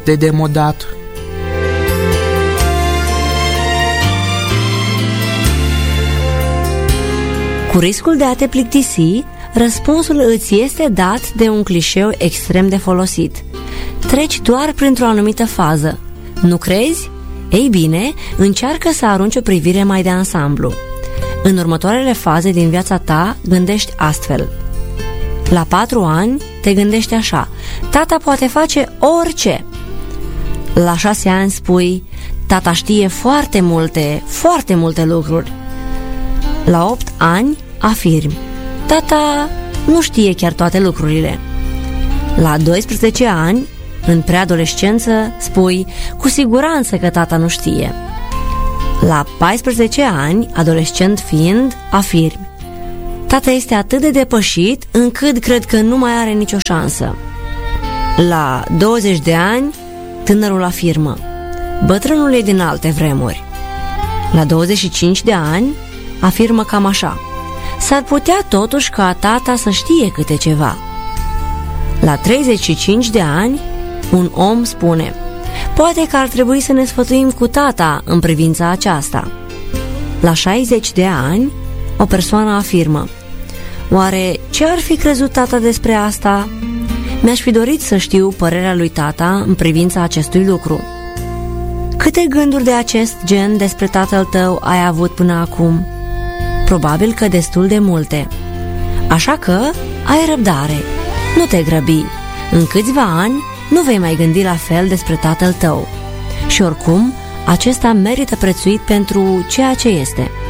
de demodat. Cu riscul de a te plictisi, răspunsul îți este dat de un clișeu extrem de folosit. Treci doar printr-o anumită fază. Nu crezi? Ei bine, încearcă să arunci o privire mai de ansamblu. În următoarele faze din viața ta gândești astfel. La 4 ani te gândești așa: tata poate face orice. La 6 ani spui: tata știe foarte multe lucruri. La 8 ani afirmi: tata nu știe chiar toate lucrurile. La 12 ani, în preadolescență, spui: cu siguranță că tata nu știe. La 14 ani, adolescent fiind, afirmi: tata este atât de depășit încât cred că nu mai are nicio șansă. La 20 de ani, tânărul afirmă: bătrânul e din alte vremuri. La 25 de ani, afirmă cam așa: s-ar putea totuși ca tata să știe câte ceva. La 35 de ani, un om spune: poate că ar trebui să ne sfătuim cu tata în privința aceasta. La 60 de ani, o persoană afirmă: oare ce ar fi crezut tata despre asta? Mi-aș fi dorit să știu părerea lui tata în privința acestui lucru. Câte gânduri de acest gen despre tatăl tău ai avut până acum? Probabil că destul de multe. Așa că ai răbdare, nu te grăbi. În câțiva ani nu vei mai gândi la fel despre tatăl tău. Și oricum, acesta merită prețuit pentru ceea ce este.